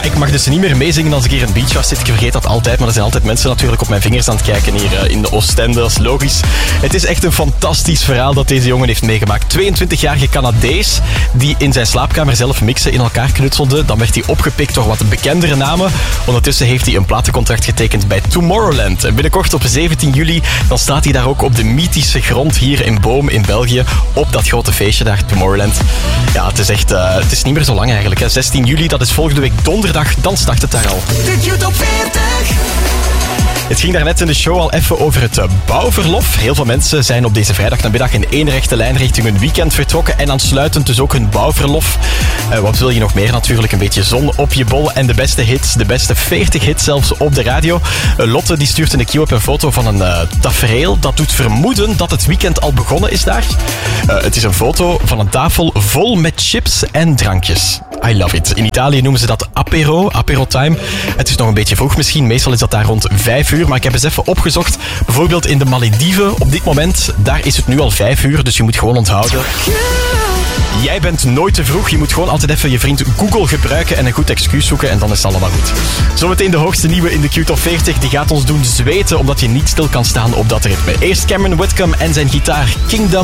ik mag dus niet meer meezingen als ik hier in Beachhouse zit. Ik vergeet dat altijd, maar er zijn altijd mensen natuurlijk op mijn vingers aan het kijken hier in de Oostende. Dat is logisch. Het is echt een fantastisch verhaal dat deze jongen heeft meegemaakt. 22-jarige Canadees die in zijn slaapkamer zelf mixen in elkaar knutselde. Dan werd hij opgepikt door wat bekendere namen. Ondertussen heeft hij een platencontract getekend bij Tomorrowland. En binnenkort op 17 juli dan staat hij daar ook op de mythische grond hier in Boom in België. Op dat grote feestje daar, Tomorrowland. Ja, het is echt... het is niet meer zo lang eigenlijk. Hè. 16 juli, dat is volgende week donderdag. Dan start het daar al. De Q-top 40. Het ging daarnet in de show al even over het bouwverlof. Heel veel mensen zijn op deze vrijdagnamiddag in één rechte lijn richting hun weekend vertrokken en aansluitend dus ook hun bouwverlof. Wat wil je nog meer natuurlijk? Een beetje zon op je bol en de beste hits, de beste 40 hits zelfs op de radio. Lotte die stuurt in de Q-up een foto van een tafereel. Dat doet vermoeden dat het weekend al begonnen is daar. Het is een foto van een tafel vol met chips en drankjes. I love it. In Italië noemen ze dat apero time. Het is nog een beetje vroeg misschien. Meestal is dat daar rond 5 uur. Maar ik heb eens even opgezocht. Bijvoorbeeld in de Malediven op dit moment. Daar is het nu al 5 uur. Dus je moet gewoon onthouden. Jij bent nooit te vroeg. Je moet gewoon altijd even je vriend Google gebruiken en een goed excuus zoeken. En dan is het allemaal goed. Zometeen de hoogste nieuwe in de Q-top 40. Die gaat ons doen zweten omdat je niet stil kan staan op dat ritme. Eerst Cameron Whitcomb en zijn gitaar Kingdom.